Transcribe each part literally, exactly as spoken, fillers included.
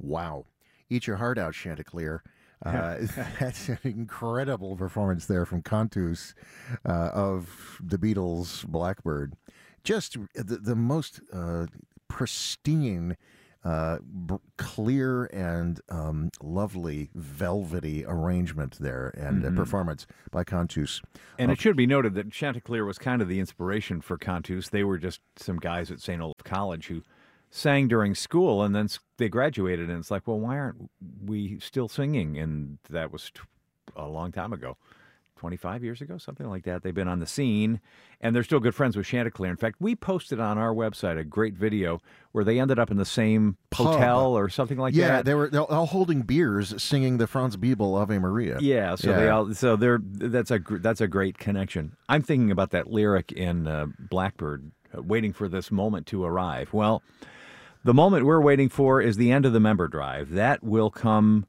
Wow. Eat Your Heart Out, Chanticleer. Uh, that's an incredible performance there from Cantus uh, of the Beatles' Blackbird. Just the, the most uh, pristine, uh, b- clear, and um, lovely, velvety arrangement there and Mm-hmm. uh, performance by Cantus. And Uh, it should be noted that Chanticleer was kind of the inspiration for Cantus. They were just some guys at Saint Olaf College who sang during school, and then s- they graduated, and it's like, well, why aren't we still singing? And that was t- a long time ago, twenty-five years ago, something like that. They've been on the scene, and they're still good friends with Chanticleer. In fact, we posted on our website a great video where they ended up in the same Pub. hotel or something like yeah, that. they were they're all holding beers, singing the Franz Biebel Ave Maria. Yeah, so Yeah. they all so they're that's a gr- that's a great connection. I'm thinking about that lyric in uh, Blackbird, uh, waiting for this moment to arrive. Well, the moment we're waiting for is the end of the member drive. That will come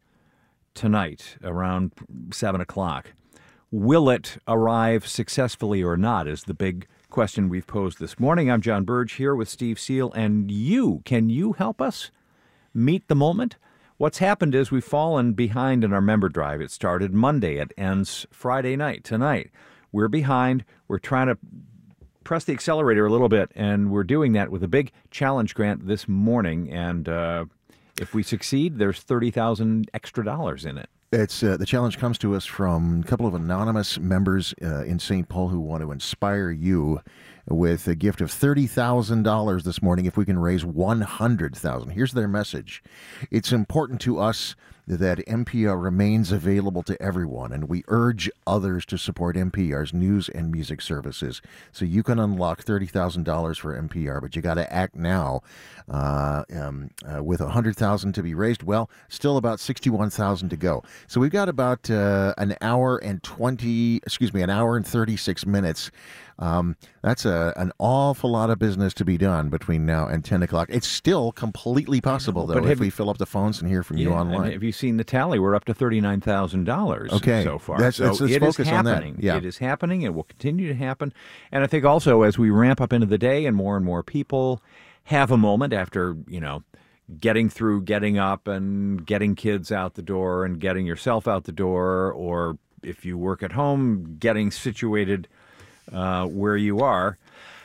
tonight around seven o'clock. Will it arrive successfully or not is the big question we've posed this morning. I'm John Burge here with Steve Seal, and you, can you help us meet the moment? What's happened is we've fallen behind in our member drive. It started Monday. It ends Friday night, tonight. We're behind. We're trying to press the accelerator a little bit, and we're doing that with a big challenge grant this morning. And uh, if we succeed, there's thirty thousand extra dollars in it. It's uh, the challenge comes to us from a couple of anonymous members uh, in Saint Paul who want to inspire you with a gift of thirty thousand dollars this morning if we can raise one hundred thousand dollars. Here's their message. It's important to us that N P R remains available to everyone, and we urge others to support N P R's news and music services. So you can unlock thirty thousand dollars for N P R, but you got to act now. Uh, um, uh, with one hundred thousand dollars to be raised, well, still about sixty-one thousand dollars to go. So we've got about uh, an hour and twenty, excuse me, an hour and thirty-six minutes. Um, that's a, an awful lot of business to be done between now and ten o'clock. It's still completely possible, know, though, but if have- we fill up the phones and hear from you Yeah, online. and have you seen the tally? We're up to thirty-nine thousand dollars Okay. so far. That's- so let's- let's it is focus on that. happening. Yeah. It is happening. It will continue to happen. And I think also as we ramp up into the day and more and more people have a moment after, you know, getting through getting up and getting kids out the door and getting yourself out the door, or if you work at home, getting situated uh, where you are.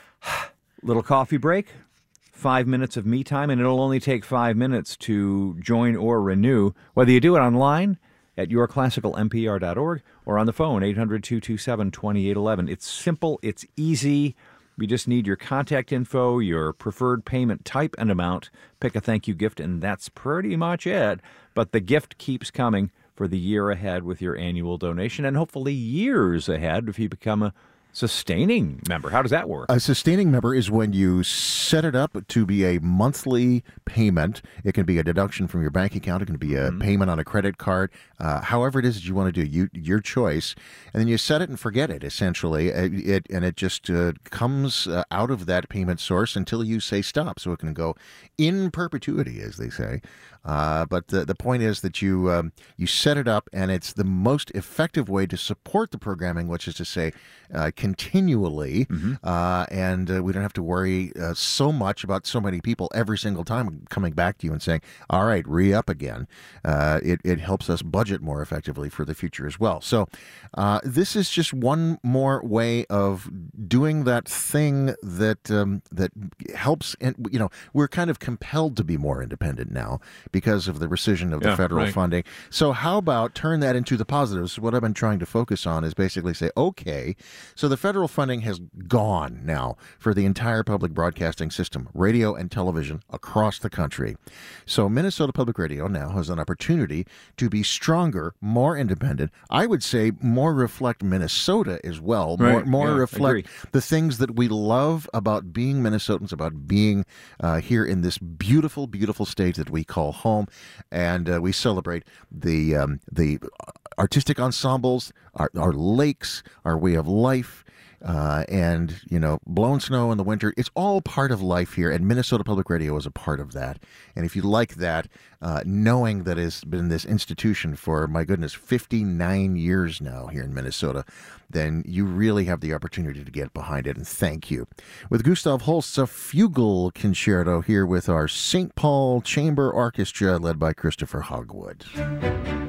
Little coffee break, five minutes of me time, and it'll only take five minutes to join or renew, whether you do it online at your classical n p r dot org or on the phone, eight hundred, two two seven, two eight one one. It's simple, it's easy. We just need your contact info, your preferred payment type and amount, pick a thank you gift, and that's pretty much it. But the gift keeps coming for the year ahead with your annual donation, and hopefully years ahead if you become a sustaining member. How does that work? A sustaining member is when you set it up to be a monthly payment. It can be a deduction from your bank account. It can be a mm-hmm. payment on a credit card. Uh, however it is that you want to do, you, your choice. And then you set it and forget it, essentially. It, it And it just uh, comes uh, out of that payment source until you say stop. So it can go in perpetuity, as they say. Uh, but the, the point is that you um, you set it up, and it's the most effective way to support the programming, which is to say uh, continually, mm-hmm. uh, and uh, we don't have to worry uh, so much about so many people every single time coming back to you and saying, all right, re-up again. Uh, it, it helps us budget more effectively for the future as well. So uh, this is just one more way of doing that thing that um, that helps, and you know, we're kind of compelled to be more independent now because of the rescission of the yeah, federal right. funding. So how about turn that into the positives? What I've been trying to focus on is basically say, okay, so the federal funding has gone now for the entire public broadcasting system, radio and television across the country. So Minnesota Public Radio now has an opportunity to be stronger, more independent. I would say more reflect Minnesota as well, more, right. more yeah, reflect the things that we love about being Minnesotans, about being uh, here in this beautiful, beautiful state that we call home, and uh, we celebrate the um, the artistic ensembles, our, our lakes, our way of life. Uh, and, you know, blowing snow in the winter, it's all part of life here, and Minnesota Public Radio is a part of that. And if you like that, uh, knowing that it's been this institution for, my goodness, fifty-nine years now here in Minnesota, then you really have the opportunity to get behind it, and thank you. With Gustav Holst's a Fugal Concerto here with our Saint Paul Chamber Orchestra led by Christopher Hogwood.